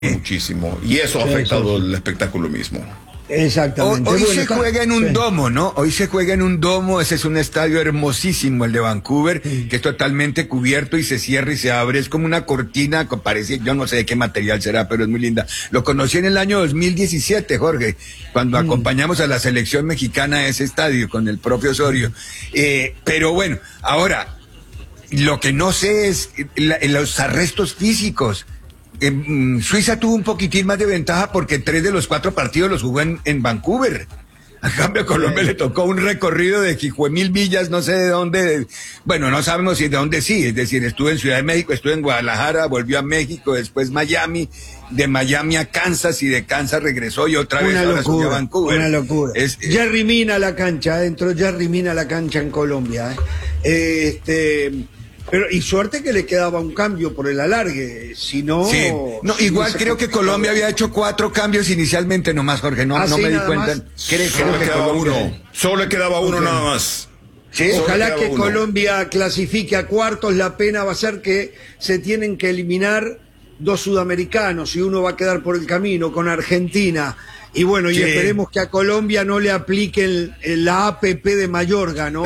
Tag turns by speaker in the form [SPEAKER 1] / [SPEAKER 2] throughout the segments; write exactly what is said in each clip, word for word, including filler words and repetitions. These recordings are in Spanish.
[SPEAKER 1] muchísimo, y eso ha afectado el espectáculo mismo.
[SPEAKER 2] Exactamente.
[SPEAKER 3] Hoy, hoy
[SPEAKER 2] bueno,
[SPEAKER 3] se
[SPEAKER 2] está...
[SPEAKER 3] juega en un
[SPEAKER 2] sí.
[SPEAKER 3] domo, ¿no? Hoy se juega en un domo, ese es un estadio hermosísimo, el de Vancouver, sí. que es totalmente cubierto y se cierra y se abre, es como una cortina, parece, yo no sé de qué material será, pero es muy linda. Lo conocí en el año dos mil diecisiete, Jorge, cuando mm. acompañamos a la selección mexicana a ese estadio con el propio Osorio. Eh, pero bueno, ahora, lo que no sé es la, los arrestos físicos. Eh, Suiza tuvo un poquitín más de ventaja porque tres de los cuatro partidos los jugó en, en Vancouver. A cambio, a Colombia le tocó un recorrido de Jijuemil Villas, no sé de dónde, bueno, no sabemos si de dónde sí, es decir, estuvo en Ciudad de México, estuvo en Guadalajara, volvió a México, después Miami, de Miami a Kansas y de Kansas regresó y otra vez
[SPEAKER 2] una
[SPEAKER 3] ahora
[SPEAKER 2] locura,
[SPEAKER 3] subió a Vancouver.
[SPEAKER 2] Una locura.
[SPEAKER 3] Es,
[SPEAKER 2] Jerry Mina a la cancha, entró Jerry Mina a la cancha en Colombia. ¿eh? Este... Pero, y suerte que le quedaba un cambio por el alargue, si no...
[SPEAKER 3] Sí. No,
[SPEAKER 2] si
[SPEAKER 3] igual
[SPEAKER 2] no
[SPEAKER 3] creo que Colombia había hecho cuatro cambios inicialmente nomás, Jorge, no,
[SPEAKER 2] ¿Ah,
[SPEAKER 3] no
[SPEAKER 2] sí,
[SPEAKER 3] me di
[SPEAKER 2] nada
[SPEAKER 3] cuenta.
[SPEAKER 2] más?
[SPEAKER 3] Creo,
[SPEAKER 1] Solo
[SPEAKER 3] creo
[SPEAKER 1] le
[SPEAKER 3] que
[SPEAKER 1] quedaba
[SPEAKER 3] Colombia...
[SPEAKER 1] uno, solo le quedaba uno
[SPEAKER 2] okay.
[SPEAKER 1] nada más.
[SPEAKER 3] Sí,
[SPEAKER 2] ojalá que
[SPEAKER 1] uno.
[SPEAKER 2] Colombia clasifique a cuartos, la pena va a ser que se tienen que eliminar dos sudamericanos y uno va a quedar por el camino con Argentina. Y bueno, y sí. esperemos que a Colombia no le apliquen la A P P de Mayorga, ¿no?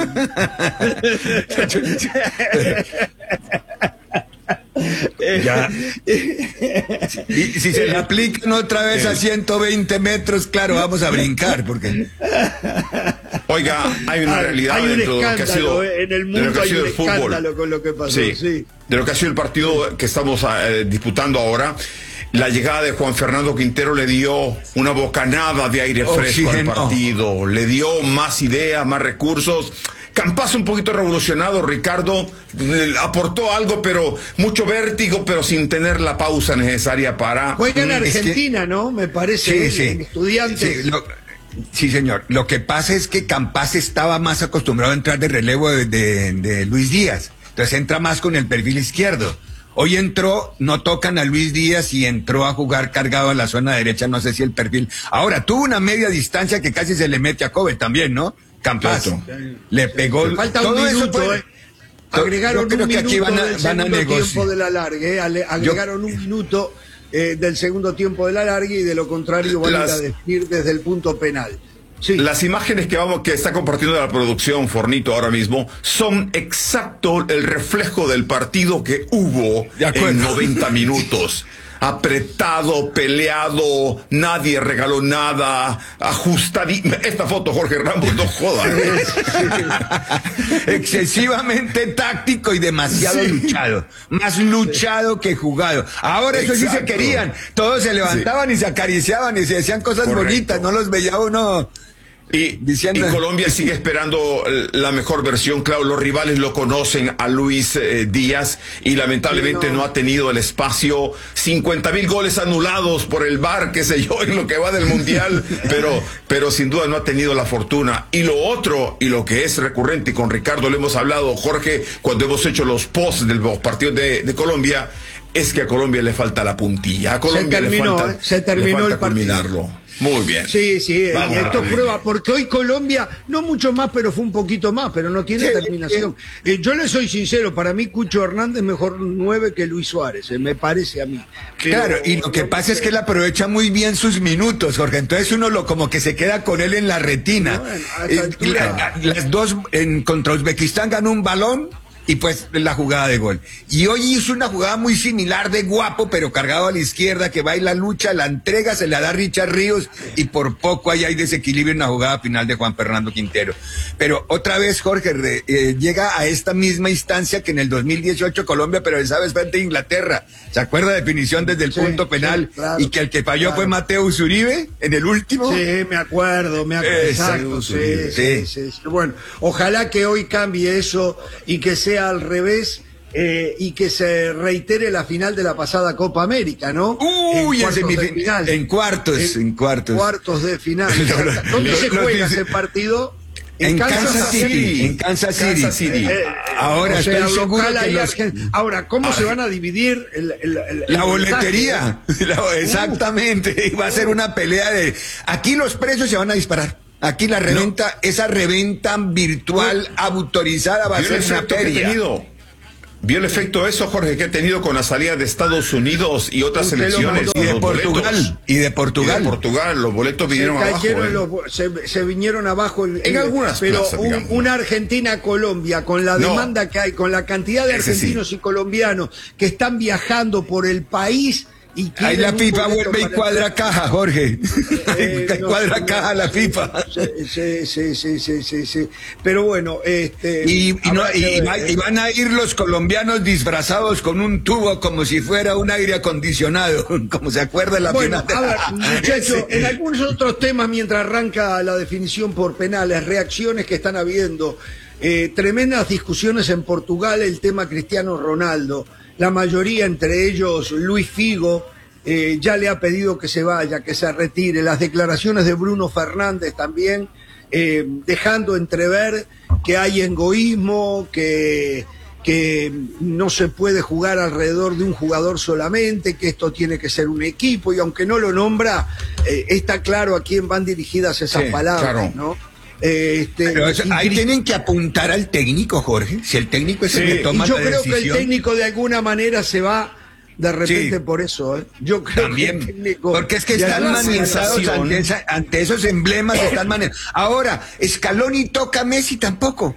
[SPEAKER 3] Ya. Y si se le aplican otra vez a ciento veinte metros, claro, vamos a brincar, porque...
[SPEAKER 1] Oiga, hay una realidad
[SPEAKER 2] hay un
[SPEAKER 1] dentro de lo que ha sido,
[SPEAKER 2] en el mundo hay un escándalo con lo que pasó.
[SPEAKER 1] Sí,
[SPEAKER 2] sí.
[SPEAKER 1] De lo que ha sido el partido que estamos eh, disputando ahora. La llegada de Juan Fernando Quintero le dio una bocanada de aire fresco Oxígeno. al partido, le dio más ideas, más recursos. Campazzo un poquito revolucionado, Ricardo, eh, aportó algo, pero mucho vértigo, pero sin tener la pausa necesaria para...
[SPEAKER 2] Juega en Argentina, es que... ¿no? Me parece,
[SPEAKER 3] sí,
[SPEAKER 2] el,
[SPEAKER 3] sí.
[SPEAKER 2] estudiante.
[SPEAKER 3] Sí, lo... sí, señor. Lo que pasa es que Campazzo estaba más acostumbrado a entrar de relevo de, de, de Luis Díaz. Entonces entra más con el perfil izquierdo. Hoy entró, no tocan a Luis Díaz y entró a jugar cargado a la zona derecha, no sé si el perfil. Ahora, tuvo una media distancia que casi se le mete a Kobe también, ¿no? Campazzo. Le pegó.
[SPEAKER 2] Sí, falta
[SPEAKER 3] todo
[SPEAKER 2] un minuto,
[SPEAKER 3] fue,
[SPEAKER 2] eh. Agregaron
[SPEAKER 3] yo creo
[SPEAKER 2] un
[SPEAKER 3] que aquí
[SPEAKER 2] minuto
[SPEAKER 3] van a,
[SPEAKER 2] del
[SPEAKER 3] van a
[SPEAKER 2] segundo
[SPEAKER 3] negociar.
[SPEAKER 2] tiempo del alargue, eh. Agregaron yo... un minuto eh, del segundo tiempo del alargue y de lo contrario van Las... a definir desde el punto penal. Sí.
[SPEAKER 1] Las imágenes que vamos que está compartiendo la producción Fornito ahora mismo son exacto el reflejo del partido que hubo en noventa minutos. Apretado, peleado, nadie regaló nada, ajustadito. Esta foto, Jorge Ramos, no joda.
[SPEAKER 3] Excesivamente táctico y demasiado sí. luchado. Más luchado que jugado. Ahora eso Exacto. sí se querían. Todos se levantaban sí. y se acariciaban y se decían cosas Correcto. bonitas. No los veía uno...
[SPEAKER 1] Y, Diciendo... y Colombia sigue esperando la mejor versión. Claro, los rivales lo conocen a Luis eh, Díaz y lamentablemente sí, no. no ha tenido el espacio. cincuenta mil goles anulados por el V A R, qué sé yo, en lo que va del Mundial, pero, pero sin duda no ha tenido la fortuna. Y lo otro, y lo que es recurrente, y con Ricardo lo hemos hablado, Jorge, cuando hemos hecho los posts de los partidos de, de Colombia, es que a Colombia le falta la puntilla. A Colombia
[SPEAKER 2] se terminó,
[SPEAKER 1] le falta,
[SPEAKER 2] eh, se terminó
[SPEAKER 1] le falta
[SPEAKER 2] el partido.
[SPEAKER 1] culminarlo. Muy bien.
[SPEAKER 2] Sí, sí,
[SPEAKER 1] Vamos,
[SPEAKER 2] esto
[SPEAKER 1] bien.
[SPEAKER 2] prueba, porque hoy Colombia, no mucho más, pero fue un poquito más, pero no tiene sí, terminación. Eh, yo le soy sincero, para mí Cucho Hernández mejor nueve que Luis Suárez, eh, me parece a mí.
[SPEAKER 3] Pero, claro, y lo que no, pasa es que él aprovecha muy bien sus minutos, Jorge, entonces uno lo como que se queda con él en la retina. No, eh, la, las dos, en, contra Uzbekistán ganó un balón, y pues la jugada de gol. Y hoy hizo una jugada muy similar de Guapo, pero cargado a la izquierda, que va y la lucha, la entrega, se la da Richard Ríos, y por poco ahí hay desequilibrio en la jugada final de Juan Fernando Quintero. Pero otra vez, Jorge, re, eh, llega a esta misma instancia que en el dos mil dieciocho Colombia, pero esa vez frente a Inglaterra. ¿Se acuerda? Definición desde el sí, punto penal, sí, claro, y que el que falló claro. fue Mateo Uribe en el último.
[SPEAKER 2] Sí, me acuerdo, me acuerdo. Exacto, sí, sí, sí, sí. Bueno, ojalá que hoy cambie eso y que sea al revés eh, y que se reitere la final de la pasada Copa América, ¿no?
[SPEAKER 3] Uy, en, cuartos
[SPEAKER 2] de final.
[SPEAKER 3] en cuartos, en, en cuartos.
[SPEAKER 2] Cuartos de final. ¿Dónde lo, se lo, juega dice... ese partido?
[SPEAKER 3] En, en Kansas, Kansas City, City. En Kansas City. Kansas City. Eh,
[SPEAKER 2] ahora, o sea, estoy seguro que los... ahora, ¿cómo ah, se van a dividir el, el, el,
[SPEAKER 3] la boletería? La, exactamente. Uh. Va a ser una pelea de... Aquí los precios se van a disparar. Aquí la reventa, no. esa reventa virtual no. autorizada va a ser una feria.
[SPEAKER 1] ¿Vio el efecto eso, Jorge, que ha tenido con la salida de Estados Unidos y otras selecciones?
[SPEAKER 3] Y de Portugal. Y de Portugal.
[SPEAKER 1] Y de Portugal, los boletos vinieron
[SPEAKER 2] se
[SPEAKER 1] abajo. Eh.
[SPEAKER 2] Los, se, se vinieron abajo. En,
[SPEAKER 1] en algunas
[SPEAKER 2] Pero
[SPEAKER 1] plazas,
[SPEAKER 2] un, una Argentina-Colombia, con la no. demanda que hay, con la cantidad de argentinos sí. y colombianos que están viajando por el país... Y
[SPEAKER 3] ahí la FIFA vuelve y cuadra el... caja, Jorge. Eh, no, cuadra no, caja la FIFA.
[SPEAKER 2] Sí, sí, sí, sí, sí, sí. Pero bueno, este.
[SPEAKER 3] Y, y, no, y, y, va, y van a ir los colombianos disfrazados con un tubo como si fuera un aire acondicionado, como se acuerda la
[SPEAKER 2] bueno,
[SPEAKER 3] final.
[SPEAKER 2] A ver, muchachos, sí. en algunos otros temas, mientras arranca la definición por penales, reacciones que están habiendo, eh, tremendas discusiones en Portugal, el tema Cristiano Ronaldo. La mayoría, entre ellos Luis Figo, eh, ya le ha pedido que se vaya, que se retire. Las declaraciones de Bruno Fernández también, eh, dejando entrever que hay egoísmo, que, que no se puede jugar alrededor de un jugador solamente, que esto tiene que ser un equipo, y aunque no lo nombra, eh, está claro a quién van dirigidas esas sí, palabras, claro. ¿no?
[SPEAKER 3] Este, Pero eso, ahí tienen que apuntar al técnico, Jorge. Si el técnico es sí. el que toma
[SPEAKER 2] y yo
[SPEAKER 3] la
[SPEAKER 2] creo
[SPEAKER 3] decisión.
[SPEAKER 2] que el técnico de alguna manera se va de repente sí. por eso. ¿eh? Yo creo
[SPEAKER 3] También,
[SPEAKER 2] que el técnico
[SPEAKER 3] porque es que están manejados ante, esa, ante esos emblemas. Están manejados. Ahora, Scaloni toca a Messi tampoco.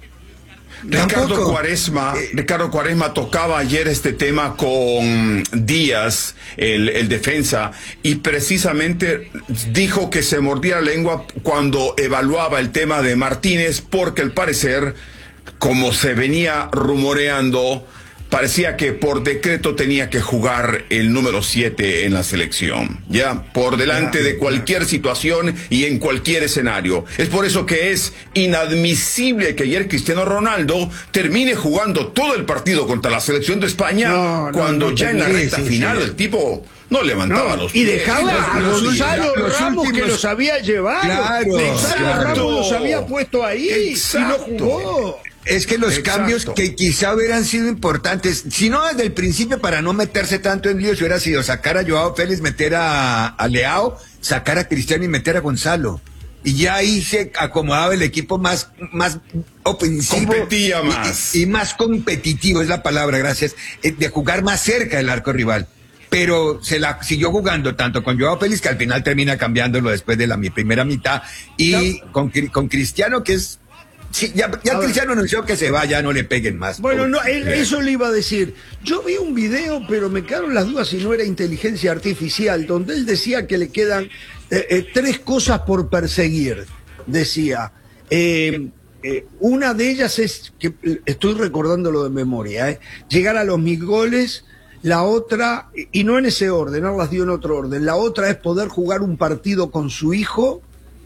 [SPEAKER 1] Ricardo
[SPEAKER 3] Tampoco.
[SPEAKER 1] Cuaresma, eh, Ricardo Cuaresma tocaba ayer este tema con Díaz, el, el defensa, y precisamente dijo que se mordía la lengua cuando evaluaba el tema de Martínez, porque al parecer, como se venía rumoreando, parecía que por decreto tenía que jugar el número siete en la selección, ya, por delante de cualquier situación y en cualquier escenario. Es por eso que es inadmisible que ayer Cristiano Ronaldo termine jugando todo el partido contra la selección de España, no, no, cuando no, ya en la recta sí, final sí. el tipo no levantaba no, los
[SPEAKER 2] pies. Y dejaba a Gonzalo Ramos últimos... que los había llevado.
[SPEAKER 3] Claro,
[SPEAKER 2] Gonzalo
[SPEAKER 3] claro.
[SPEAKER 2] Ramos los había puesto ahí
[SPEAKER 3] Exacto.
[SPEAKER 2] y no jugó.
[SPEAKER 3] Es que los
[SPEAKER 1] Exacto.
[SPEAKER 3] cambios que quizá hubieran sido importantes, si no desde el principio para no meterse tanto en líos, hubiera sido sacar a Joao Félix, meter a, a Leao, sacar a Cristiano y meter a Gonzalo. Y ya ahí se acomodaba el equipo más, más ofensivo.
[SPEAKER 1] Competía más.
[SPEAKER 3] Y, y más competitivo, es la palabra, gracias, de jugar más cerca del arco rival. Pero se la siguió jugando tanto con Joao Félix, que al final termina cambiándolo después de la mi primera mitad, y no. con, con Cristiano, que es... Sí, ya, ya Cristiano anunció que se va, ya no le peguen más.
[SPEAKER 2] Bueno, no, él, eso le iba a decir. Yo vi un video, pero me quedaron las dudas si no era inteligencia artificial, donde él decía que le quedan eh, eh, tres cosas por perseguir. Decía, eh, eh, una de ellas es, que estoy recordándolo de memoria, eh, llegar a los mil goles. La otra, y no en ese orden, no las dio en otro orden, la otra es poder jugar un partido con su hijo,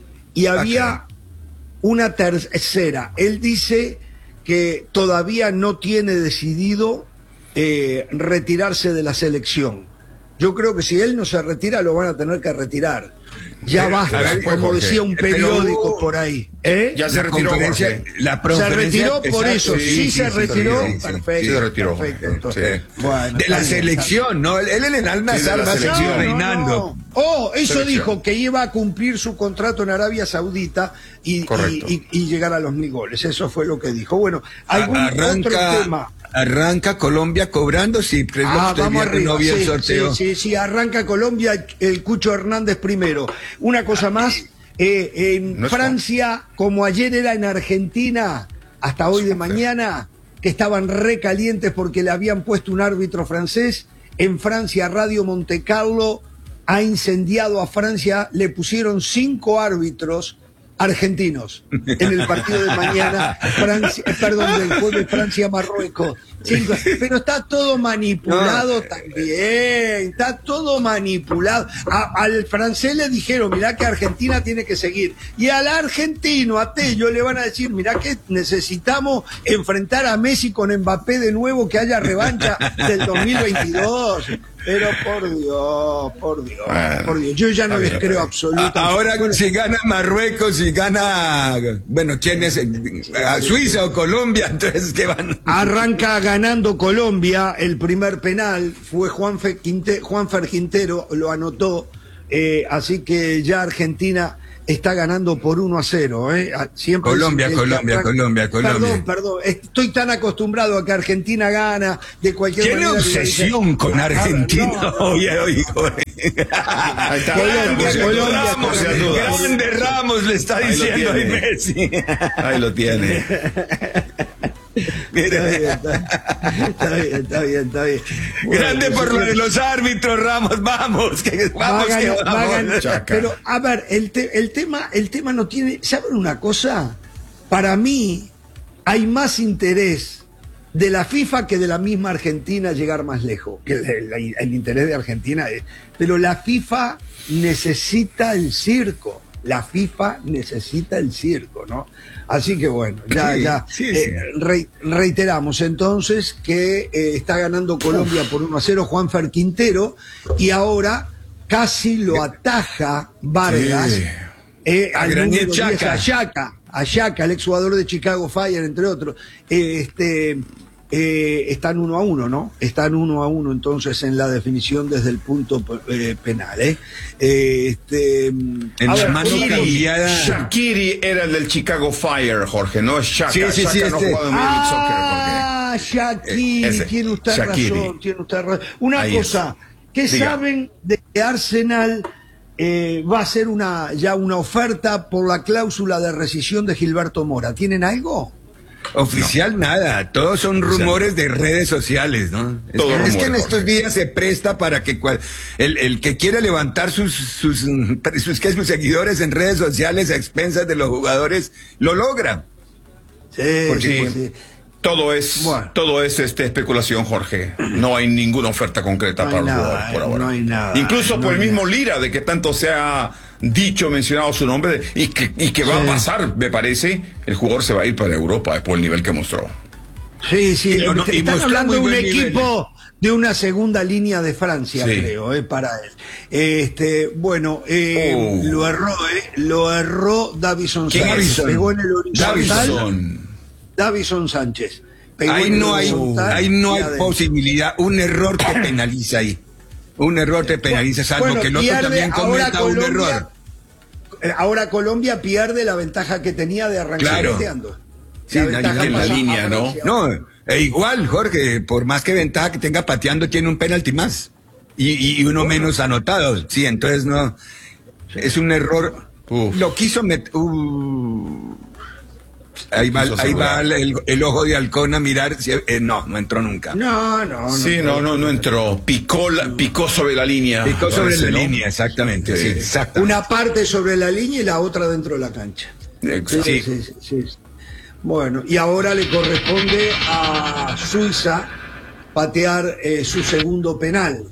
[SPEAKER 2] y había... Okay. Una tercera, él dice que todavía no tiene decidido eh, retirarse de la selección. Yo creo que si él no se retira, lo van a tener que retirar. Ya
[SPEAKER 3] pero,
[SPEAKER 2] basta,
[SPEAKER 3] ver,
[SPEAKER 2] como
[SPEAKER 3] Jorge,
[SPEAKER 2] decía un periódico
[SPEAKER 3] pero,
[SPEAKER 2] por ahí. ¿Eh?
[SPEAKER 1] Ya se retiró, Jorge.
[SPEAKER 2] La se retiró por eso, sí, sí, sí se sí, retiró.
[SPEAKER 1] Sí,
[SPEAKER 2] perfecto.
[SPEAKER 1] Sí, se retiró.
[SPEAKER 2] Perfecto, entonces,
[SPEAKER 1] sí.
[SPEAKER 2] bueno,
[SPEAKER 3] de la bien, selección, ¿no? Él en el Al-Nassr va a seguir reinando.
[SPEAKER 2] No, no. Oh, eso selección. Dijo que iba a cumplir su contrato en Arabia Saudita y, y, y, y llegar a los mil goles. Eso fue lo que dijo. Bueno, algún
[SPEAKER 3] arranca,
[SPEAKER 2] otro tema.
[SPEAKER 3] Arranca Colombia cobrando, sí,
[SPEAKER 2] ah, vamos arriba.
[SPEAKER 3] No vi el
[SPEAKER 2] sí,
[SPEAKER 3] sorteo.
[SPEAKER 2] Sí, sí, sí, arranca Colombia, el Cucho Hernández primero. Una cosa más, eh, en no Francia, como ayer era en Argentina, hasta hoy de mañana, que estaban recalientes porque le habían puesto un árbitro francés, en Francia Radio Montecarlo ha incendiado a Francia, le pusieron cinco árbitros argentinos en el partido de mañana, Francia, perdón, del jueves Francia-Marruecos. Cinco. Pero está todo manipulado no. también, está todo manipulado. A, al francés le dijeron, mirá que Argentina tiene que seguir. Y al argentino, a Tello, le van a decir, mirá que necesitamos enfrentar a Messi con Mbappé de nuevo, que haya revancha del dos mil veintidós. Pero por Dios, por Dios, bueno, por Dios, yo ya no les creo bien. absolutamente.
[SPEAKER 3] Ahora si gana Marruecos, si gana, bueno, ¿quién es? ¿A Suiza o Colombia? Entonces, ¿qué van?
[SPEAKER 2] Arranca ganando Colombia, el primer penal fue Juanfer Quintero, Juanfer Quintero, lo anotó, eh, así que ya Argentina está ganando por uno a cero. ¿eh? Siempre
[SPEAKER 3] Colombia,
[SPEAKER 2] es,
[SPEAKER 3] Colombia, Colombia, Colombia.
[SPEAKER 2] Perdón, perdón. Estoy tan acostumbrado a que Argentina gana de cualquier
[SPEAKER 3] Tiene
[SPEAKER 2] manera.
[SPEAKER 3] Tiene obsesión con Argentina.
[SPEAKER 2] No.
[SPEAKER 3] Oye, oye, oye.
[SPEAKER 1] Ahí está.
[SPEAKER 2] Colombia,
[SPEAKER 1] Sin
[SPEAKER 2] Colombia,
[SPEAKER 1] duda,
[SPEAKER 3] Ramos,
[SPEAKER 1] sin duda.
[SPEAKER 3] grande Ramos le está
[SPEAKER 1] Ahí lo
[SPEAKER 3] diciendo a
[SPEAKER 1] tiene.
[SPEAKER 3] Messi.
[SPEAKER 1] Ahí lo tiene.
[SPEAKER 2] Está bien, está, está bien, está bien, está bien. Bueno,
[SPEAKER 3] Grande por lo
[SPEAKER 2] sí,
[SPEAKER 3] de los árbitros, Ramos, vamos, que
[SPEAKER 2] va a
[SPEAKER 3] vamos, que
[SPEAKER 2] ganar- va a
[SPEAKER 3] vamos.
[SPEAKER 2] ganar.
[SPEAKER 1] Chaca.
[SPEAKER 2] Pero, a ver, el, te- el, tema, el tema no tiene. ¿Saben una cosa? Para mí, hay más interés de la FIFA que de la misma Argentina llegar más lejos. Que el, el- el interés de Argentina es. Pero la FIFA necesita el circo. La FIFA necesita el circo, ¿no? Así que bueno, ya,
[SPEAKER 3] Sí,
[SPEAKER 2] ya.
[SPEAKER 3] sí,
[SPEAKER 2] eh,
[SPEAKER 3] sí.
[SPEAKER 2] re- reiteramos entonces que eh, está ganando Colombia por uno a cero Juanfer Quintero y ahora casi lo ataja Vargas
[SPEAKER 1] Sí.
[SPEAKER 2] eh,
[SPEAKER 3] A
[SPEAKER 2] al
[SPEAKER 3] Granit
[SPEAKER 2] número diez,
[SPEAKER 3] Xhaka.
[SPEAKER 2] a Xhaka, a Xhaka, el exjugador de Chicago Fire, entre otros. Eh, este, eh, están uno a uno, ¿no? Están uno a uno entonces en la definición desde el punto eh, penal, ¿eh? Eh, este,
[SPEAKER 3] En
[SPEAKER 2] a
[SPEAKER 3] la
[SPEAKER 2] ver,
[SPEAKER 3] mano
[SPEAKER 2] Uri-
[SPEAKER 3] cambiada.
[SPEAKER 1] Shaqiri era el del Chicago Fire, Jorge, no es Shaka.
[SPEAKER 3] Sí, sí, sí,
[SPEAKER 1] Shaka no
[SPEAKER 3] este.
[SPEAKER 1] juega en Major League Soccer, Jorge.
[SPEAKER 2] Ah, Shaqiri,
[SPEAKER 1] Eh, ese,
[SPEAKER 2] tiene usted
[SPEAKER 1] Shaqiri.
[SPEAKER 2] razón, tiene usted razón. Una
[SPEAKER 1] Ahí
[SPEAKER 2] cosa, ¿qué
[SPEAKER 1] Diga.
[SPEAKER 2] saben de que Arsenal eh, va a hacer una ya una oferta por la cláusula de rescisión de Gilberto Mora? ¿Tienen algo?
[SPEAKER 3] Oficial nada, todos son rumores de redes sociales, ¿no? Es,
[SPEAKER 1] Todo
[SPEAKER 3] que, es
[SPEAKER 1] rumor,
[SPEAKER 3] que en estos
[SPEAKER 1] Jorge.
[SPEAKER 3] días se presta para que cual- el, el que quiera levantar sus sus, mm, sus, ¿qué? sus seguidores en redes sociales a expensas de los jugadores, lo logra.
[SPEAKER 2] Sí,
[SPEAKER 1] Porque
[SPEAKER 2] sí, sí.
[SPEAKER 1] todo es,
[SPEAKER 2] Bueno.
[SPEAKER 1] todo es este, especulación, Jorge. No hay ninguna oferta concreta
[SPEAKER 2] No hay
[SPEAKER 1] para el
[SPEAKER 2] nada,
[SPEAKER 1] jugador por
[SPEAKER 2] eh,
[SPEAKER 1] ahora.
[SPEAKER 2] no hay nada,
[SPEAKER 1] Incluso
[SPEAKER 2] no
[SPEAKER 1] por el
[SPEAKER 2] hay
[SPEAKER 1] mismo Lira, de que tanto se ha dicho, mencionado su nombre, y que, y que va
[SPEAKER 2] Sí.
[SPEAKER 1] a pasar, me parece, el jugador se va a ir para Europa por el nivel que mostró.
[SPEAKER 2] Sí, sí,
[SPEAKER 3] Y lo- no- y
[SPEAKER 2] están
[SPEAKER 3] mostró
[SPEAKER 2] hablando
[SPEAKER 3] muy
[SPEAKER 2] de un
[SPEAKER 3] buen nivel.
[SPEAKER 2] equipo de una segunda línea de Francia,
[SPEAKER 1] Sí.
[SPEAKER 2] creo, eh, para él. Este, bueno, eh,
[SPEAKER 1] Oh.
[SPEAKER 2] lo erró, eh, lo erró Davison
[SPEAKER 3] ¿Quién
[SPEAKER 2] Sánchez.
[SPEAKER 3] Davison?
[SPEAKER 2] Pegó en el horizontal.
[SPEAKER 1] Davison.
[SPEAKER 2] Davison Sánchez. Pegó
[SPEAKER 3] Ahí
[SPEAKER 2] en el
[SPEAKER 3] no hay,
[SPEAKER 2] horizontal
[SPEAKER 3] ahí no
[SPEAKER 2] y
[SPEAKER 3] hay
[SPEAKER 2] adentro.
[SPEAKER 3] posibilidad, un error te penaliza ahí. Un error te penaliza, salvo
[SPEAKER 2] Bueno,
[SPEAKER 3] que el otro
[SPEAKER 2] pierde,
[SPEAKER 3] también
[SPEAKER 2] ahora
[SPEAKER 3] cometa un
[SPEAKER 2] Colombia-
[SPEAKER 3] error.
[SPEAKER 2] eh, Ahora Colombia pierde la ventaja que tenía de arrancar
[SPEAKER 3] Claro.
[SPEAKER 2] pateando.
[SPEAKER 3] Sí,
[SPEAKER 2] La
[SPEAKER 3] la-
[SPEAKER 2] ventaja
[SPEAKER 1] en la
[SPEAKER 2] pasa a
[SPEAKER 1] línea, ¿no?
[SPEAKER 2] Francia.
[SPEAKER 3] No, e igual, Jorge, por más que ventaja que tenga pateando, tiene un penalti más. Y, y uno menos anotado. Sí, entonces no. Es un error.
[SPEAKER 1] Uf.
[SPEAKER 3] Lo quiso meter. Uh, ahí va,
[SPEAKER 1] Quiso
[SPEAKER 3] ahí va
[SPEAKER 1] asegurar.
[SPEAKER 3] el, el ojo de halcón a mirar. Si, eh, no, no entró nunca.
[SPEAKER 2] No, no, no.
[SPEAKER 1] Sí, no, no, no entró. Picó, la- picó sobre la línea.
[SPEAKER 3] Picó sobre
[SPEAKER 1] parece,
[SPEAKER 3] la
[SPEAKER 1] ¿no?
[SPEAKER 3] línea, exactamente. Sí,
[SPEAKER 1] Sí.
[SPEAKER 3] exactamente.
[SPEAKER 2] Una parte sobre la línea y la otra dentro de la cancha.
[SPEAKER 1] Exacto.
[SPEAKER 2] Sí, sí, sí, sí. Bueno, y ahora le corresponde a Suiza patear eh, su segundo penal.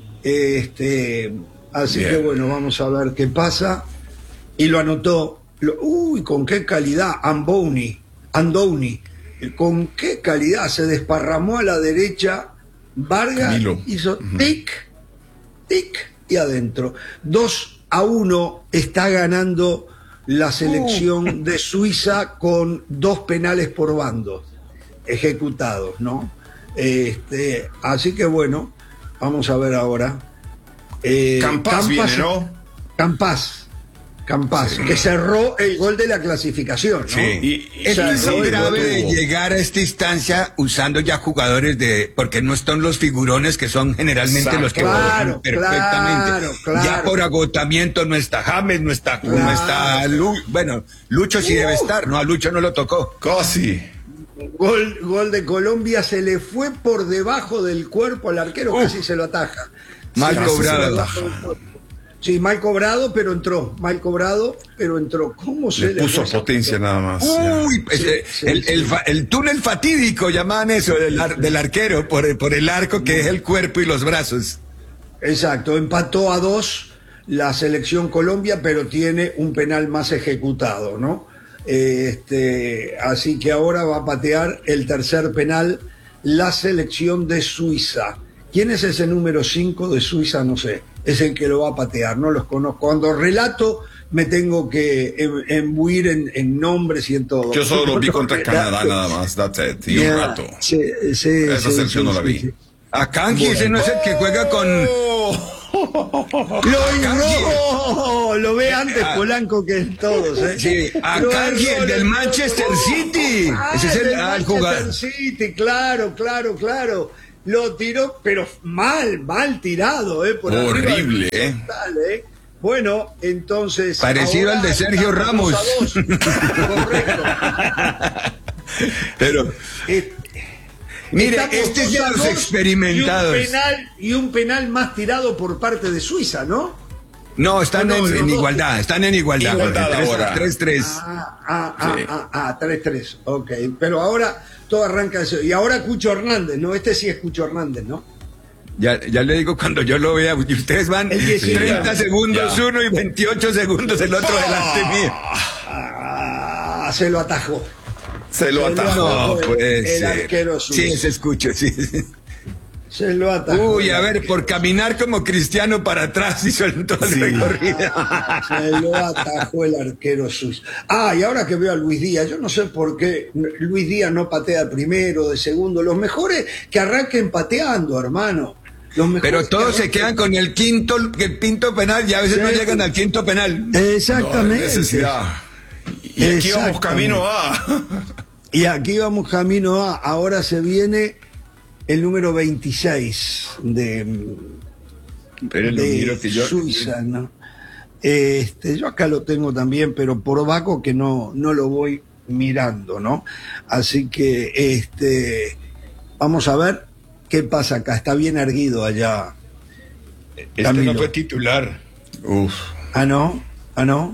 [SPEAKER 2] Este, así
[SPEAKER 1] Bien.
[SPEAKER 2] que bueno, vamos a ver qué pasa. Y lo anotó. Lo- uy, con qué calidad, Andoni, Andoni, con qué calidad se desparramó a la derecha. Vargas
[SPEAKER 1] Camilo.
[SPEAKER 2] hizo tic, tic y adentro. Dos a uno está ganando la selección de Suiza con dos penales por bando ejecutados, ¿no? Este, así que bueno, vamos a ver ahora. Eh,
[SPEAKER 1] Campas viene, ¿no?
[SPEAKER 2] Campas, Campas,
[SPEAKER 1] Sí.
[SPEAKER 2] que cerró el gol de la clasificación, ¿no?
[SPEAKER 3] Sí.
[SPEAKER 1] Y-
[SPEAKER 3] es
[SPEAKER 2] y-
[SPEAKER 3] que es
[SPEAKER 2] sí,
[SPEAKER 3] muy grave
[SPEAKER 1] lo
[SPEAKER 3] de
[SPEAKER 1] tuvo.
[SPEAKER 3] llegar a esta instancia usando ya jugadores de, porque no están los figurones que son generalmente
[SPEAKER 1] Exacto.
[SPEAKER 3] los que
[SPEAKER 2] Claro,
[SPEAKER 3] juegan perfectamente.
[SPEAKER 2] claro, claro.
[SPEAKER 3] Ya por agotamiento no está James, no está, no
[SPEAKER 2] Claro.
[SPEAKER 3] está Lu- bueno, Lucho sí debe
[SPEAKER 2] Uh.
[SPEAKER 3] estar, no, a Lucho no lo tocó.
[SPEAKER 1] Casi.
[SPEAKER 2] Gol, gol de Colombia, se le fue por debajo del cuerpo al arquero,
[SPEAKER 3] Uf.
[SPEAKER 2] casi se lo ataja.
[SPEAKER 3] Mal
[SPEAKER 2] Casi se lo
[SPEAKER 3] cobrado.
[SPEAKER 2] ataja del cuerpo. Sí, mal cobrado, pero entró. Mal cobrado, pero entró. ¿Cómo se
[SPEAKER 1] Le
[SPEAKER 2] le,
[SPEAKER 1] puso
[SPEAKER 2] fue esa
[SPEAKER 1] potencia
[SPEAKER 2] pelota?
[SPEAKER 1] nada más. ya.
[SPEAKER 3] Uy, pues,
[SPEAKER 2] Sí,
[SPEAKER 3] eh,
[SPEAKER 2] sí,
[SPEAKER 3] el,
[SPEAKER 2] sí.
[SPEAKER 3] el fa- el túnel fatídico llamaban eso del, ar- del arquero por, el- por el arco que es el cuerpo y los brazos.
[SPEAKER 2] Exacto, empató a dos la selección Colombia, pero tiene un penal más ejecutado, ¿no? Este, así que ahora va a patear el tercer penal la selección de Suiza. ¿Quién es ese número cinco de Suiza? No sé. Es el que lo va a patear, no los conozco. Cuando relato me tengo que em- embuir en, en nombres y en todo.
[SPEAKER 1] Yo solo vi
[SPEAKER 2] No,
[SPEAKER 1] contra
[SPEAKER 2] no,
[SPEAKER 1] Canadá
[SPEAKER 2] relato.
[SPEAKER 1] nada más, that's it. Y
[SPEAKER 2] Ya,
[SPEAKER 1] un rato.
[SPEAKER 2] sí, sí,
[SPEAKER 1] Esa
[SPEAKER 2] sí,
[SPEAKER 1] selección
[SPEAKER 2] sí,
[SPEAKER 1] no la
[SPEAKER 2] sí,
[SPEAKER 1] vi.
[SPEAKER 2] sí.
[SPEAKER 3] A Kanji, ese no es el que juega con.
[SPEAKER 1] Oh,
[SPEAKER 2] Lo, lo ve antes Polanco que todos, ¿eh?
[SPEAKER 3] Sí, Akanji, el del Manchester City.
[SPEAKER 2] Ah,
[SPEAKER 3] Ese es el,
[SPEAKER 2] del
[SPEAKER 3] ah, el
[SPEAKER 2] Manchester
[SPEAKER 3] jugador.
[SPEAKER 2] City, claro, claro, claro. Lo tiró, pero mal, mal tirado, ¿eh? Por
[SPEAKER 1] horrible,
[SPEAKER 2] arriba,
[SPEAKER 1] ¿eh?
[SPEAKER 2] Tal, ¿eh? Bueno, entonces.
[SPEAKER 3] Parecido al de Sergio Ramos.
[SPEAKER 2] Dos a dos. Correcto.
[SPEAKER 3] Pero.
[SPEAKER 2] Eh,
[SPEAKER 3] Mire,
[SPEAKER 2] estamos
[SPEAKER 3] este es de
[SPEAKER 2] dos a
[SPEAKER 3] los
[SPEAKER 2] dos
[SPEAKER 3] experimentados.
[SPEAKER 2] Y un, penal, y un penal más tirado por parte de Suiza, ¿no?
[SPEAKER 3] No, están
[SPEAKER 2] No, no,
[SPEAKER 3] en,
[SPEAKER 2] los
[SPEAKER 3] en
[SPEAKER 2] dos.
[SPEAKER 3] igualdad, están en igualdad.
[SPEAKER 1] Igualdad ahora.
[SPEAKER 3] tres tres.
[SPEAKER 2] Ah, ah, ah,
[SPEAKER 1] Sí.
[SPEAKER 2] ah, ah, tres tres. Ok, pero ahora todo arranca eso. Y ahora Cucho Hernández, ¿no? Este sí es Cucho Hernández, ¿no?
[SPEAKER 3] Ya, ya le digo cuando yo lo vea, y ustedes van
[SPEAKER 2] El diecinueve.
[SPEAKER 3] treinta segundos
[SPEAKER 1] Ya.
[SPEAKER 3] uno y veintiocho segundos el otro delante mío.
[SPEAKER 2] Ah, se lo atajó.
[SPEAKER 1] Se lo
[SPEAKER 2] Se lo
[SPEAKER 1] atajó.
[SPEAKER 2] atajó.
[SPEAKER 3] No
[SPEAKER 2] el-
[SPEAKER 3] puede
[SPEAKER 2] el
[SPEAKER 3] ser.
[SPEAKER 2] arquero suizo.
[SPEAKER 3] Sí, se escucha, sí. sí.
[SPEAKER 2] Se lo atajó.
[SPEAKER 3] Uy, a ver, por caminar como Cristiano para atrás hizo el todo el recorrido.
[SPEAKER 2] Se lo atajó el arquero suizo. Ah, y ahora que veo a Luis Díaz, yo no sé por qué Luis Díaz no patea primero, de segundo. Los mejores que arranquen pateando, hermano. Los mejores
[SPEAKER 3] Pero
[SPEAKER 2] que
[SPEAKER 3] todos se
[SPEAKER 2] arranquen-
[SPEAKER 3] quedan con el quinto, el quinto penal y a veces no
[SPEAKER 2] Sí.
[SPEAKER 3] llegan al quinto penal.
[SPEAKER 1] No hay
[SPEAKER 2] Exactamente.
[SPEAKER 1] necesidad. Y aquí vamos
[SPEAKER 2] Exactamente.
[SPEAKER 1] camino a.
[SPEAKER 2] Y aquí vamos camino a, ahora se viene el número veintiséis de,
[SPEAKER 3] Pero lo
[SPEAKER 2] de
[SPEAKER 3] miro que yo.
[SPEAKER 2] Suiza, ¿no? Este, yo acá lo tengo también, pero por Baco que no, no lo voy mirando, ¿no? Así que este, vamos a ver qué pasa acá. Está bien erguido allá.
[SPEAKER 3] Este
[SPEAKER 2] Camilo.
[SPEAKER 3] no fue titular.
[SPEAKER 1] Uf.
[SPEAKER 2] Ah, no, ah, no.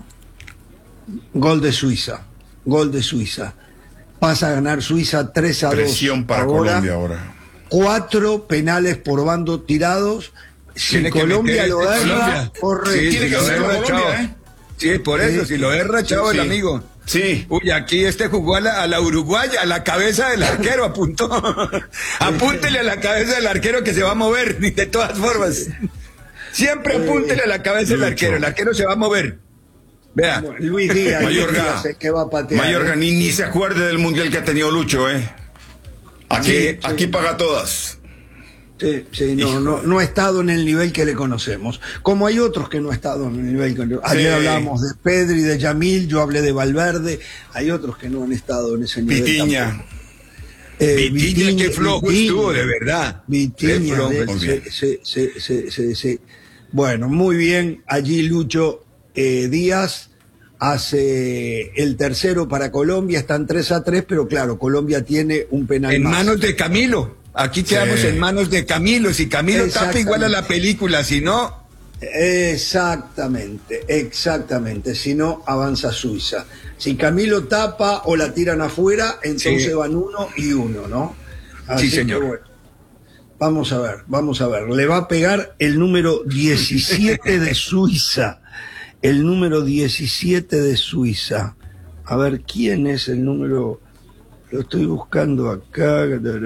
[SPEAKER 2] Gol de Suiza, gol de Suiza. Pasa a ganar Suiza tres a dos.
[SPEAKER 1] Presión para
[SPEAKER 2] ahora.
[SPEAKER 1] Colombia ahora.
[SPEAKER 2] Cuatro penales por bando tirados. Si
[SPEAKER 3] Tiene que
[SPEAKER 2] Colombia
[SPEAKER 3] meter
[SPEAKER 2] lo
[SPEAKER 3] este
[SPEAKER 2] erra,
[SPEAKER 3] Colombia.
[SPEAKER 2] corre.
[SPEAKER 3] Sí,
[SPEAKER 1] Tiene
[SPEAKER 3] si
[SPEAKER 1] que
[SPEAKER 3] lo
[SPEAKER 1] hacerlo
[SPEAKER 3] erra,
[SPEAKER 1] Colombia,
[SPEAKER 3] chao.
[SPEAKER 1] ¿eh?
[SPEAKER 3] Sí, por eso,
[SPEAKER 2] Sí.
[SPEAKER 3] si lo erra, chao,
[SPEAKER 1] Sí.
[SPEAKER 3] el amigo.
[SPEAKER 1] Sí.
[SPEAKER 3] Uy, aquí este jugó a la, a la uruguaya, a la cabeza del arquero, apuntó. Apúntele a la cabeza del arquero que se va a mover, de todas formas. Siempre apúntele a la cabeza del
[SPEAKER 1] Lucho.
[SPEAKER 3] arquero, el arquero se va a mover. Vea.
[SPEAKER 2] Bueno, Luis Díaz, Luis
[SPEAKER 1] Mayorga.
[SPEAKER 2] Díaz es que va a patear.
[SPEAKER 1] Mayorga,
[SPEAKER 2] ¿eh?
[SPEAKER 1] ni, ni se acuerde del mundial que ha tenido Lucho, ¿eh? Aquí,
[SPEAKER 2] Sí, sí.
[SPEAKER 1] aquí paga todas.
[SPEAKER 2] Sí, sí, no, no, no ha estado en el nivel que le conocemos. Como hay otros que no ha estado en el nivel que le- Ayer
[SPEAKER 1] Sí.
[SPEAKER 2] hablábamos de Pedri, de Yamil, yo hablé de Valverde. Hay otros que no han estado en ese nivel.
[SPEAKER 1] Pitiña.
[SPEAKER 2] tampoco. Eh,
[SPEAKER 3] Vitiña, qué flojo
[SPEAKER 2] Vitiña.
[SPEAKER 3] estuvo, de verdad. Qué
[SPEAKER 2] Vitiña,
[SPEAKER 3] flojo
[SPEAKER 2] de-
[SPEAKER 1] estuvo.
[SPEAKER 2] sí, sí, sí, sí, sí, sí. Bueno, muy bien. Allí Lucho eh, Díaz hace el tercero para Colombia. Están tres a tres, pero claro, Colombia tiene un penal
[SPEAKER 3] En
[SPEAKER 2] más.
[SPEAKER 3] manos de Camilo. Aquí quedamos
[SPEAKER 1] Sí.
[SPEAKER 3] en manos de Camilo. Si Camilo tapa
[SPEAKER 2] Exactamente.
[SPEAKER 3] igual a la película, si no,
[SPEAKER 2] Exactamente, exactamente. Si no, avanza Suiza. Si Camilo tapa o la tiran afuera, entonces
[SPEAKER 3] Sí.
[SPEAKER 2] van uno y uno, ¿no?
[SPEAKER 3] Sí, señor.
[SPEAKER 2] que bueno. Vamos a ver, vamos a ver. Le va a pegar el número diecisiete de Suiza. El número diecisiete de Suiza. A ver, ¿quién es el número? Lo estoy buscando acá.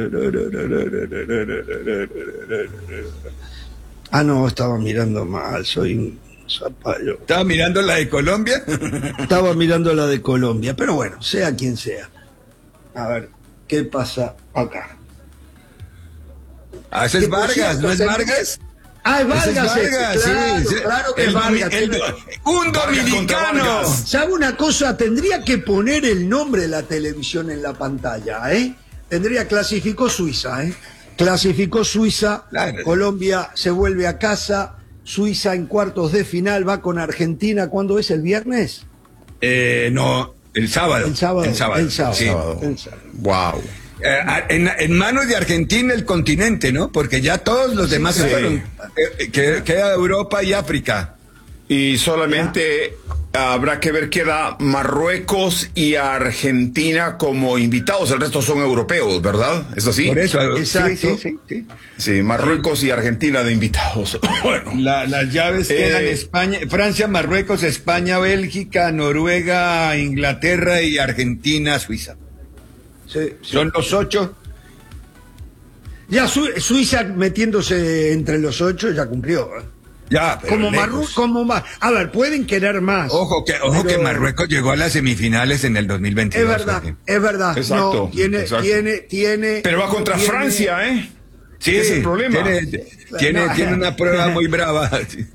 [SPEAKER 2] Ah, no, estaba mirando mal, soy un zapallo.
[SPEAKER 3] estaba mirando la de Colombia.
[SPEAKER 2] Estaba mirando la de Colombia, pero bueno, sea quien sea. A ver, ¿qué pasa acá?
[SPEAKER 3] Ah, ese es
[SPEAKER 2] Que, por
[SPEAKER 3] Vargas,
[SPEAKER 2] cierto,
[SPEAKER 3] ¿no es
[SPEAKER 2] tenía-
[SPEAKER 3] Vargas?
[SPEAKER 2] Ah, es
[SPEAKER 3] Ese
[SPEAKER 2] Vargas,
[SPEAKER 3] es
[SPEAKER 2] ese,
[SPEAKER 3] Vargas,
[SPEAKER 2] claro,
[SPEAKER 3] sí.
[SPEAKER 2] claro que
[SPEAKER 3] El
[SPEAKER 2] es
[SPEAKER 3] domi-
[SPEAKER 2] Vargas.
[SPEAKER 3] el do- un
[SPEAKER 1] Vargas contra
[SPEAKER 3] dominicano.
[SPEAKER 1] Vargas.
[SPEAKER 2] ¿Sabe una cosa? Tendría que poner el nombre de la televisión en la pantalla, ¿eh? Tendría, clasificó Suiza, ¿eh? Clasificó Suiza,
[SPEAKER 3] Claro.
[SPEAKER 2] Colombia se vuelve a casa, Suiza en cuartos de final, va con Argentina, ¿cuándo es? ¿El viernes?
[SPEAKER 3] Eh, no, el sábado.
[SPEAKER 2] El sábado.
[SPEAKER 3] El sábado.
[SPEAKER 2] El sábado.
[SPEAKER 3] sí.
[SPEAKER 2] El sábado.
[SPEAKER 1] Wow.
[SPEAKER 3] Eh, en, en manos de Argentina el continente, ¿no? Porque ya todos los demás se
[SPEAKER 1] sí.
[SPEAKER 3] fueron. Eh, que- queda Europa y África.
[SPEAKER 1] Y solamente habrá que ver, queda Marruecos y Argentina como invitados, el resto son europeos, ¿verdad? ¿Es así?
[SPEAKER 3] Por eso.
[SPEAKER 2] Exacto.
[SPEAKER 3] Sí, sí, sí,
[SPEAKER 1] Sí, Marruecos y Argentina de invitados. Bueno.
[SPEAKER 3] sí. La- las llaves
[SPEAKER 1] Eh,
[SPEAKER 3] quedan España, Francia, Marruecos, España, Bélgica, Noruega, Inglaterra y Argentina, Suiza.
[SPEAKER 2] Sí, sí.
[SPEAKER 3] Son los ocho.
[SPEAKER 2] Ya Su- Suiza metiéndose entre los ocho ya cumplió. ¿eh?
[SPEAKER 3] Ya, pero
[SPEAKER 2] Como
[SPEAKER 3] lejos.
[SPEAKER 2] Marruecos, como más. A ver, pueden querer más.
[SPEAKER 3] Ojo que, ojo
[SPEAKER 2] pero-
[SPEAKER 3] que Marruecos llegó a las semifinales en el dos mil veintidós.
[SPEAKER 2] Es verdad,
[SPEAKER 3] Jorge.
[SPEAKER 2] es verdad.
[SPEAKER 1] Exacto,
[SPEAKER 2] no, tiene,
[SPEAKER 1] exacto.
[SPEAKER 2] tiene, tiene.
[SPEAKER 1] Pero va contra
[SPEAKER 2] tiene-
[SPEAKER 1] Francia, ¿eh?
[SPEAKER 3] Sí,
[SPEAKER 1] es el problema.
[SPEAKER 3] Tiene, tiene, no, tiene una prueba muy brava.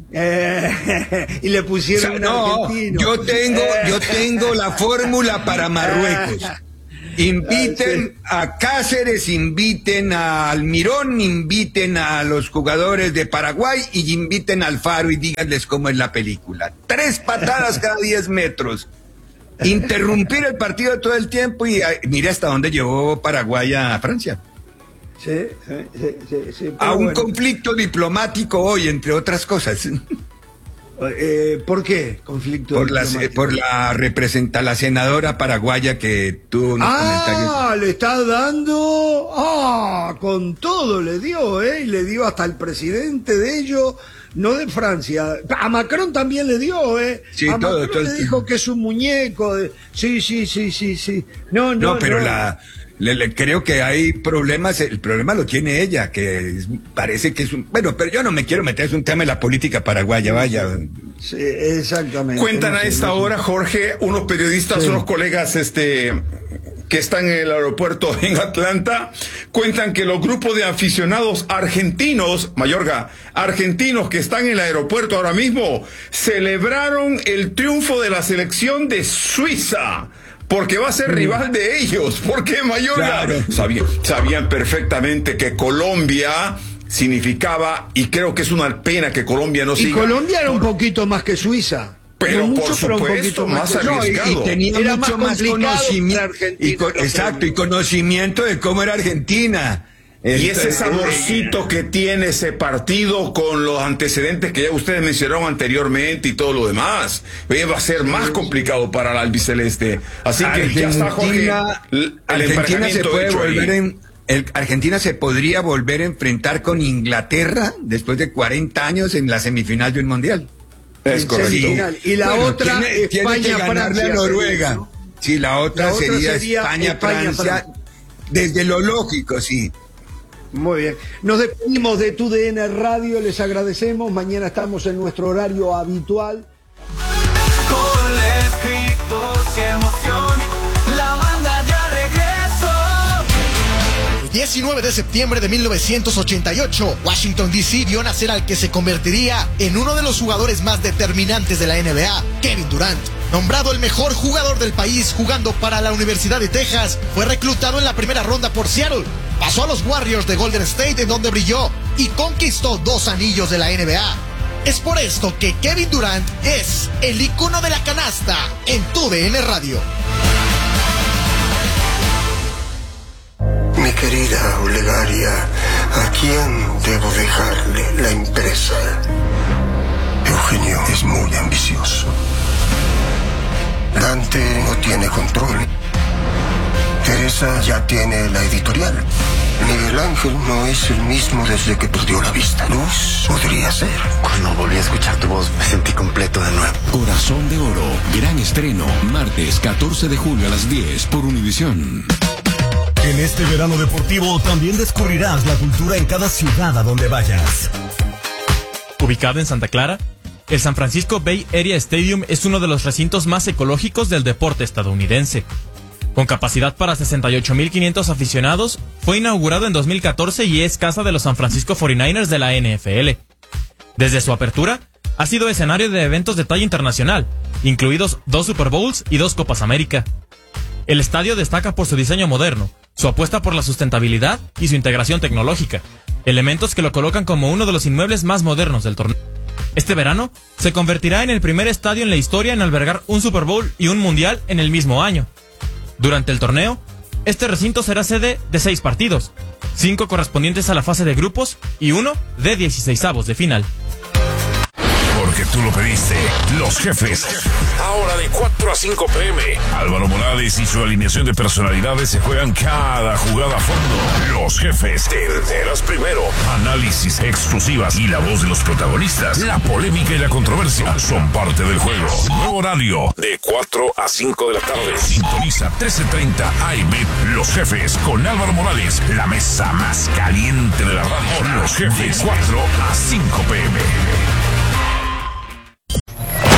[SPEAKER 2] Eh, y le pusieron
[SPEAKER 3] o sea, no, argentino. Yo tengo, yo tengo la fórmula para Marruecos. Inviten a Cáceres, inviten a Almirón, inviten a los jugadores de Paraguay y inviten a Alfaro y díganles cómo es la película. Tres patadas cada diez metros. Interrumpir el partido todo el tiempo y mira hasta dónde llevó Paraguay a Francia.
[SPEAKER 2] Sí, sí, sí, sí, sí,
[SPEAKER 3] a un
[SPEAKER 2] bueno.
[SPEAKER 3] conflicto diplomático hoy, entre otras cosas.
[SPEAKER 2] Eh, ¿Por qué conflicto
[SPEAKER 3] por la, por la representa la senadora paraguaya que tuvo unos
[SPEAKER 2] ah,
[SPEAKER 3] comentarios.
[SPEAKER 2] Le está dando, ah, con todo le dio, eh, y le dio hasta el presidente de ellos, no de Francia. A Macron también le dio, eh.
[SPEAKER 3] Sí,
[SPEAKER 2] a
[SPEAKER 3] todo,
[SPEAKER 2] Macron
[SPEAKER 3] todo
[SPEAKER 2] le
[SPEAKER 3] el
[SPEAKER 2] dijo que es un muñeco. De... Sí, sí, sí, sí, sí. No, no,
[SPEAKER 3] no. pero
[SPEAKER 2] no.
[SPEAKER 3] la Le, le, creo que hay problemas, el problema lo tiene ella, que es, parece que es un... Bueno, pero yo no me quiero meter, es un tema de la política paraguaya, vaya.
[SPEAKER 2] Sí, exactamente.
[SPEAKER 1] Cuentan
[SPEAKER 2] no
[SPEAKER 1] a
[SPEAKER 2] sé,
[SPEAKER 1] esta
[SPEAKER 2] no sé.
[SPEAKER 1] hora, Jorge, unos periodistas, sí. unos colegas este, que están en el aeropuerto en Atlanta, cuentan que los grupos de aficionados argentinos, Mayorga, argentinos que están en el aeropuerto ahora mismo, celebraron el triunfo de la selección de Suiza. Porque va a ser rival de ellos. Porque Mayorga claro. sabían, sabían perfectamente que Colombia significaba, y creo que es una pena que Colombia no
[SPEAKER 2] y
[SPEAKER 1] siga.
[SPEAKER 2] Y Colombia era un poquito más que Suiza.
[SPEAKER 1] Pero
[SPEAKER 2] mucho,
[SPEAKER 1] por supuesto, más, más arriesgado.
[SPEAKER 3] No, y, y tenía
[SPEAKER 2] era
[SPEAKER 3] mucho
[SPEAKER 2] más,
[SPEAKER 3] más conocimiento. Y con, exacto, y conocimiento de cómo era Argentina.
[SPEAKER 1] Y ese saborcito que tiene ese partido con los antecedentes que ya ustedes mencionaron anteriormente y todo lo demás, va a ser más complicado para el albiceleste. Así
[SPEAKER 3] Argentina,
[SPEAKER 1] que ya está, Jorge, el
[SPEAKER 3] Argentina se puede volver en, el, Argentina se podría volver a enfrentar con Inglaterra después de cuarenta años en la semifinal de un mundial.
[SPEAKER 1] Es correcto.
[SPEAKER 2] Y la
[SPEAKER 3] bueno,
[SPEAKER 2] otra,
[SPEAKER 3] tiene,
[SPEAKER 2] España,
[SPEAKER 3] tiene que ganarle
[SPEAKER 2] Francia,
[SPEAKER 3] a Noruega.
[SPEAKER 2] ¿no?
[SPEAKER 3] Sí, la otra,
[SPEAKER 2] la otra
[SPEAKER 3] sería,
[SPEAKER 2] sería
[SPEAKER 3] España,
[SPEAKER 2] España
[SPEAKER 3] Francia,
[SPEAKER 2] Francia.
[SPEAKER 3] Desde lo lógico, sí.
[SPEAKER 2] Muy bien. Nos despedimos de Tu D N Radio, les agradecemos. Mañana estamos en nuestro horario habitual.
[SPEAKER 4] Con escritos y emoción, la banda ya regresó.
[SPEAKER 5] El diecinueve de septiembre de mil novecientos ochenta y ocho, Washington D C vio nacer al que se convertiría en uno de los jugadores más determinantes de la N B A, Kevin Durant. Nombrado el mejor jugador del país jugando para la Universidad de Texas, fue reclutado en la primera ronda por Seattle. Pasó a los Warriors de Golden State, en donde brilló y conquistó dos anillos de la N B A. Es por esto que Kevin Durant es el icono de la canasta en Tu D N Radio.
[SPEAKER 6] Mi querida Olegaria, ¿a quién debo dejarle la empresa? Eugenio es muy ambicioso. Dante no tiene control. Teresa ya tiene la editorial. Miguel Ángel no es el mismo desde que perdió la vista. Luz podría ser.
[SPEAKER 7] Cuando volví a escuchar tu voz, me sentí completo de nuevo.
[SPEAKER 8] Corazón de Oro, gran estreno, martes catorce de julio a las diez por Univisión.
[SPEAKER 9] En este verano deportivo también descubrirás la cultura en cada ciudad a donde vayas.
[SPEAKER 10] Ubicado en Santa Clara, el San Francisco Bay Area Stadium es uno de los recintos más ecológicos del deporte estadounidense. Con capacidad para sesenta y ocho mil quinientos aficionados, fue inaugurado en dos mil catorce y es casa de los San Francisco cuarenta y nueve ers de la N F L. Desde su apertura, ha sido escenario de eventos de talla internacional, incluidos dos Super Bowls y dos Copas América. El estadio destaca por su diseño moderno, su apuesta por la sustentabilidad y su integración tecnológica, elementos que lo colocan como uno de los inmuebles más modernos del torneo. Este verano, se convertirá en el primer estadio en la historia en albergar un Super Bowl y un Mundial en el mismo año. Durante el torneo, este recinto será sede de seis partidos, cinco correspondientes a la fase de grupos y uno de dieciseisavos de final.
[SPEAKER 11] Porque tú lo pediste, los jefes. Ahora de cuatro a cinco pe eme, Álvaro Morales y su alineación de personalidades se juegan cada jugada a fondo. Los jefes, te enteras primero. Análisis, exclusivas y la voz de los protagonistas. La polémica y la controversia son parte del juego. Nuevo horario, de cuatro a cinco de la tarde. Sintoniza trece treinta A M, Los Jefes, con Álvaro Morales. La mesa más caliente de la radio. Los Jefes, cuatro a cinco pe eme.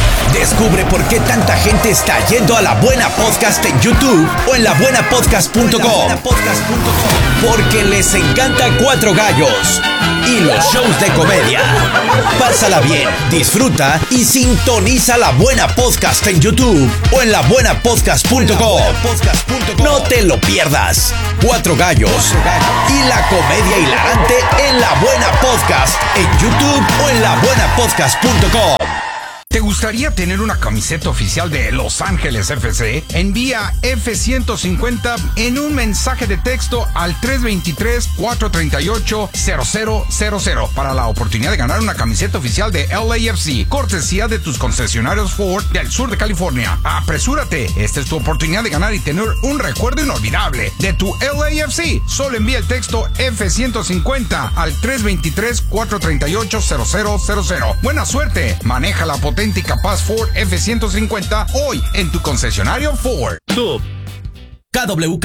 [SPEAKER 12] Descubre por qué tanta gente está yendo a La Buena Podcast en YouTube o en la buena podcast punto com. Porque les encanta Cuatro Gallos y los shows de comedia. Pásala bien, disfruta y sintoniza La Buena Podcast en YouTube o en la buena podcast punto com. No te lo pierdas. Cuatro Gallos y la comedia hilarante en La Buena Podcast en YouTube o en la buena podcast punto com.
[SPEAKER 13] ¿Te gustaría tener una camiseta oficial de Los Ángeles F C? Envía F ciento cincuenta en un mensaje de texto al tres dos tres, cuatro tres ocho, cero cero cero cero para la oportunidad de ganar una camiseta oficial de L A F C, cortesía de tus concesionarios Ford del sur de California. ¡Apresúrate! Esta es tu oportunidad de ganar y tener un recuerdo inolvidable de tu L A F C. Solo envía el texto F ciento cincuenta al tres dos tres, cuatro tres ocho, cero cero cero cero. ¡Buena suerte! Maneja la potente y capaz Ford F ciento cincuenta hoy en tu concesionario Ford.
[SPEAKER 12] K W K